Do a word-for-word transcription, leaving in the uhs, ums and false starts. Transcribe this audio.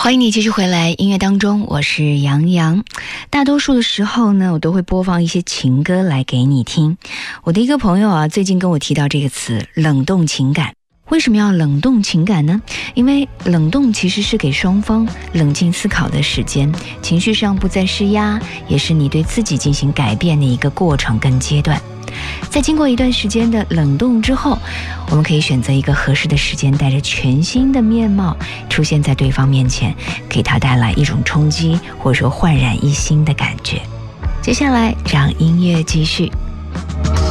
欢迎你继续回来音乐当中，我是杨洋。大多数的时候呢，我都会播放一些情歌来给你听。我的一个朋友啊，最近跟我提到这个词，冷冻情感。为什么要冷冻情感呢？因为冷冻其实是给双方冷静思考的时间，情绪上不再施压，也是你对自己进行改变的一个过程跟阶段。在经过一段时间的冷冻之后，我们可以选择一个合适的时间，带着全新的面貌出现在对方面前，给他带来一种冲击，或者说焕然一新的感觉。接下来让音乐继续。